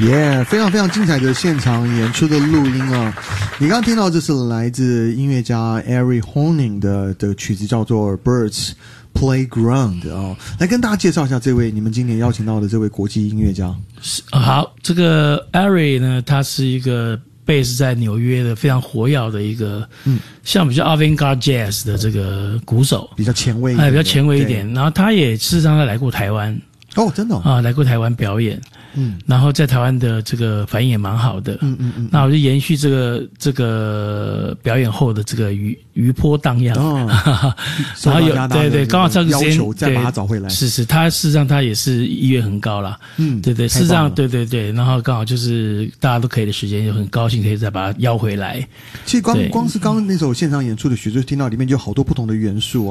非常非常精彩的现场演出的录音啊！你刚刚听到这是来自音乐家 Ari Honing 的曲子，叫做 Birds Playground 哦，来跟大家介绍一下这位你们今年邀请到的这位国际音乐家。 好，这个 Ari 呢，他是一个base在纽约的非常活跃的一个，像比较 avant-garde jazz 的这个鼓手， 比较前卫一点， 比较前卫一点。然后他也事实上他来过台湾。 哦，真的来过台湾表演，然后在台湾的这个反应也蛮好的，那我就延续这个表演后的这个余波荡漾，然后有对，刚好这个时间要求再把他找回来， 是，他事实上他也是意愿很高啦，对，事实上对，然后刚好就是大家都可以的时间，就很高兴可以再把他邀回来。 其实光是刚刚那首现场演出的曲，就听到里面就好多不同的元素哦。